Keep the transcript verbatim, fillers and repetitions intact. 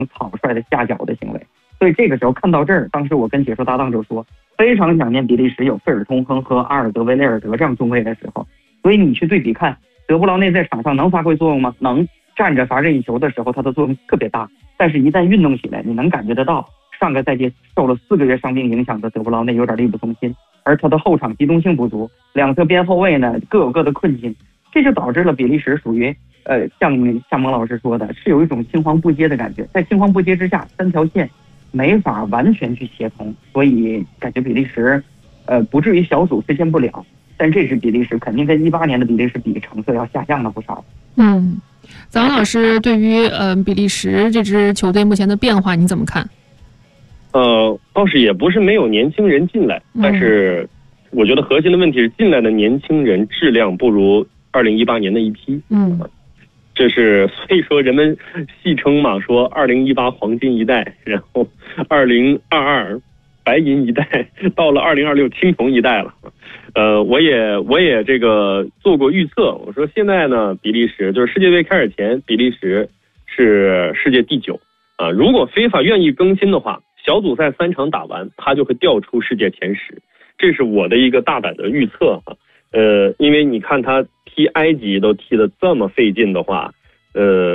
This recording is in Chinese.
草率的下脚的行为。所以这个时候看到这儿，当时我跟解说搭档就说，非常想念比利时有费尔通亨和阿尔德维雷尔德这样中卫的时候。所以你去对比看，德布劳内在场上能发挥作用吗？能。站着罚任意球的时候，它的作用特别大，但是一旦运动起来，你能感觉得到，上个赛季受了四个月伤病影响的德布劳内有点力不从心，而他的后场机动性不足，两侧边后卫呢各有各的困境，这就导致了比利时属于呃像夏蒙老师说的，是有一种青黄不接的感觉，在青黄不接之下，三条线没法完全去协同，所以感觉比利时呃不至于小组实现不了，但这支比利时肯定跟一八年的比利时比，成色要下降了不少。 嗯。早老师对于呃比利时这支球队目前的变化你怎么看？ 呃，倒是也不是没有年轻人进来，但是我觉得核心的问题是进来的年轻人质量不如二零一八年的一批。 嗯， 这是所以说人们戏称嘛，说二零一八黄金一代，然后二零二二白银一代，到了二零二六青铜一代了。呃，我也我也这个做过预测，我说现在呢，比利时就是世界杯开始前，比利时是世界第九啊。如果非法愿意更新的话，小组赛三场打完，他就会掉出世界前十，这是我的一个大胆的预测啊。呃，因为你看他踢埃及都踢得这么费劲的话，呃。